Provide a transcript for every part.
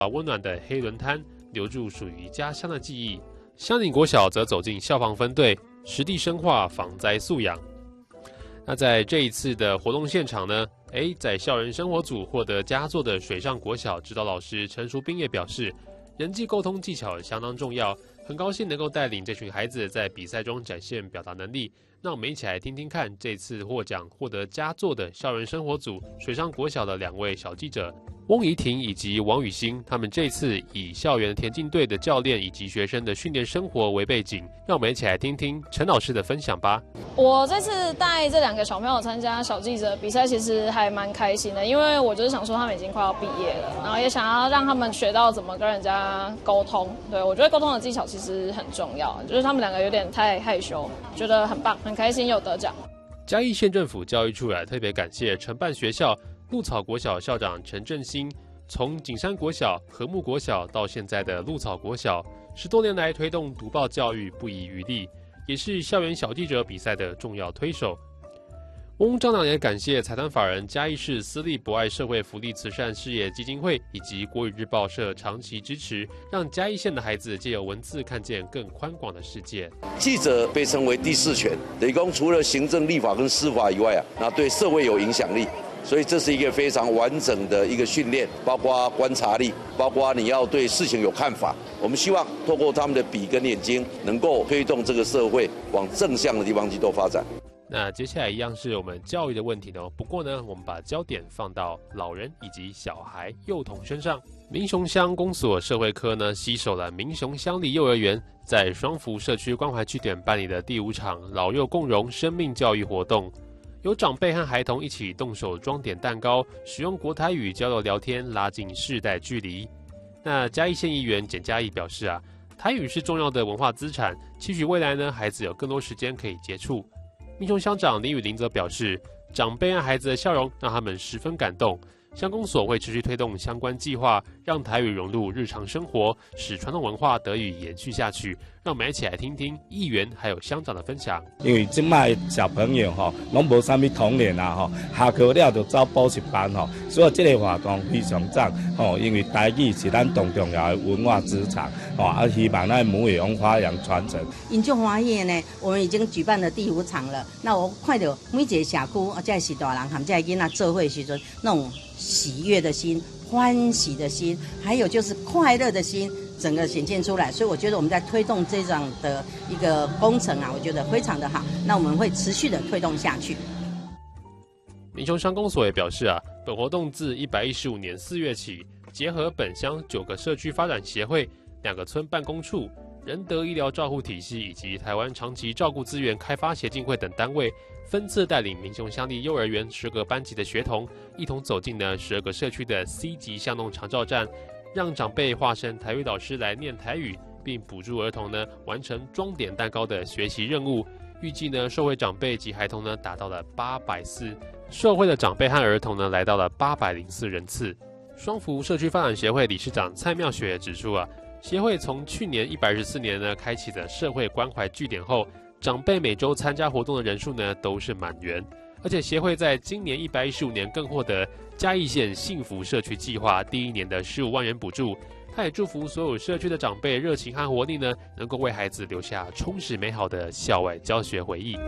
把温暖的黑轮滩留住属于家乡的记忆。香岭国小则走进消防分队，实地深化防灾素养。那在这一次的活动现场呢，在校园生活组获得佳作的水上国小指导老师陈淑斌也表示，人际沟通技巧相当重要，很高兴能够带领这群孩子在比赛中展现表达能力。那我们一起来听听看这次获奖获得佳作的校园生活组水上国小的2位小记者翁怡婷以及王雨欣，他们这次以校园田径队的教练以及学生的训练生活为背景，让我们一起来听听陈老师的分享吧。 我这次带这2个小朋友参加小记者比赛，其实还蛮开心的，因为我就是想说他们已经快要毕业了，然后也想要让他们学到怎么跟人家沟通。对，我觉得沟通的技巧其实很重要，就是他们2个有点太害羞，觉得很棒，很开心有得奖。 嘉义县政府教育处特别感谢承办学校鹿草国小校长陈振兴，从景山国小、和睦国小到现在的鹿草国小，10多年来推动读报教育不遗余力，也是校园小记者比赛的重要推手。翁长长也感谢财团法人嘉义市私立博爱社会福利慈善事业基金会以及国语日报社长期支持，让嘉义县的孩子借由文字看见更宽广的世界。 记者被称为第4权，等于说除了行政、立法跟司法以外那对社会有影响力。所以这是一个非常完整的一个训练，包括观察力，包括你要对事情有看法。我们希望透过他们的笔跟眼睛，能够推动这个社会往正向的地方去做发展。 那接下来一样是我们教育的问题呢，不过呢，我们把焦点放到老人以及小孩、幼童身上。民雄乡公所社会科呢，携手了民雄乡立幼儿园，在双福社区关怀据点办理的第5场老幼共融生命教育活动。有长辈和孩童一起动手装点蛋糕，使用国台语交流聊天，拉近世代距离。那嘉义县议员简嘉义表示台语是重要的文化资产，期许未来呢，孩子有更多时间可以接触。民雄乡长林雨林则表示，长辈和孩子的笑容让他们十分感动。乡公所会持续推动相关计划，让台语融入日常生活，使传统文化得以延续下去。让我们一起来听听议员还有乡长的分享。 因为现在小朋友拢无啥物童年下课了就走补习班所以这个活动非常赞因为台语是咱最重要的文化资产希望咱母语用发扬传承。 因足欢喜呢，我们已经举办了第5场了。那我看到每一个社区，这是大人和这囡仔做伙的时阵，那种喜悦的心、欢喜的心，还有就是快乐的心，整个显现出来。所以我觉得我们在推动这样的一个工程我觉得非常的好。那我们会持续的推动下去。 民雄乡公所也表示本活动自115年4月起，结合本乡9个社区发展协会、2个村办公处、仁德医疗照护体系以及台湾长期照顾资源开发协进会等单位，分次带领民雄乡立幼儿园10个班级的学童，一同走进了12个社区的 C 级巷弄长照站，让长辈化身台语老师来念台语，并补助儿童呢完成装点蛋糕的学习任务。预计呢，受惠长辈及孩童呢达到了804，受惠的长辈和儿童呢来到了804人次。双福社区发展协会理事长蔡妙雪指出协会从去年114年呢开启的社会关怀据点后，长辈每周参加活动的人数呢都是满员，而且协会在今年115年更获得嘉义县幸福社区计划第1年的15万元补助。他也祝福所有社区的长辈热情和活力呢，能够为孩子留下充实美好的校外教学回忆。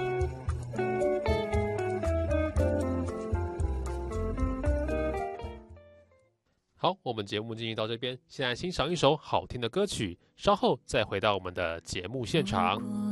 好，我们节目进行到这边，现在欣赏一首好听的歌曲，稍后再回到我们的节目现场。